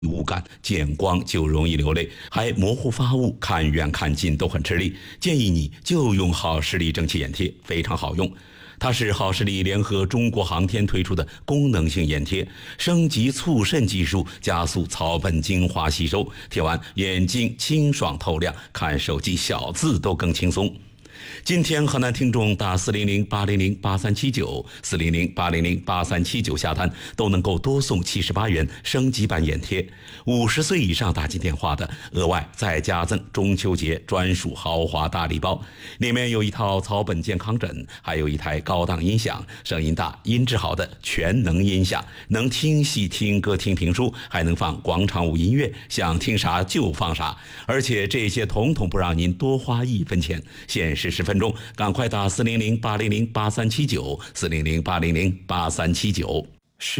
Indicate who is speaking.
Speaker 1: 无感，见光就容易流泪，还模糊发物，看远看近都很吃力。建议你就用好视力蒸汽眼贴，非常好用。它是好视力联合中国航天推出的功能性眼贴，升级促渗技术，加速草本精华吸收，贴完眼睛清爽透亮，看手机小字都更轻松。今天河南听众打400-800-8379，400-800-8379下单都能够多送78元升级版眼贴，50岁以上打进电话的额外再加赠中秋节专属豪华大礼包，里面有一套草本健康枕，还有一台高档音响，声音大音质好的全能音响，能听戏听歌听评书，还能放广场舞音乐，想听啥就放啥，而且这些统统不让您多花1分钱，限时10分钟，赶快打400-800-8379，400-800-8379。